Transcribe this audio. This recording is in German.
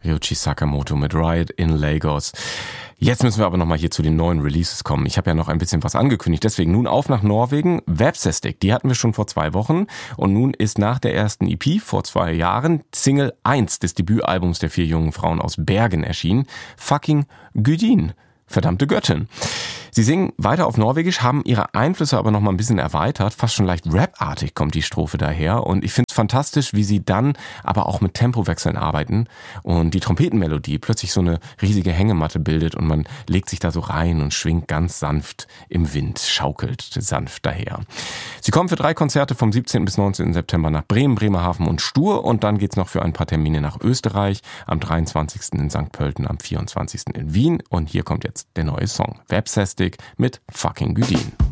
Ryuichi Sakamoto mit Riot in Lagos. Jetzt müssen wir aber nochmal hier zu den neuen Releases kommen. Ich habe ja noch ein bisschen was angekündigt, deswegen nun auf nach Norwegen. Websestic, die hatten wir schon vor 2 Wochen und nun ist nach der ersten EP vor 2 Jahren Single 1 des Debütalbums der 4 jungen Frauen aus Bergen erschienen. Fucking Gudin. Verdammte Göttin. Sie singen weiter auf Norwegisch, haben ihre Einflüsse aber noch mal ein bisschen erweitert. Fast schon leicht rapartig kommt die Strophe daher. Und ich finde es fantastisch, wie sie dann aber auch mit Tempowechseln arbeiten und die Trompetenmelodie plötzlich so eine riesige Hängematte bildet und man legt sich da so rein und schwingt ganz sanft im Wind, schaukelt sanft daher. Sie kommen für 3 Konzerte vom 17. bis 19. September nach Bremen, Bremerhaven und Stur und dann geht's noch für ein paar Termine nach Österreich, am 23. in St. Pölten, am 24. in Wien und hier kommt jetzt der neue Song Websestic mit Fucking Gudin.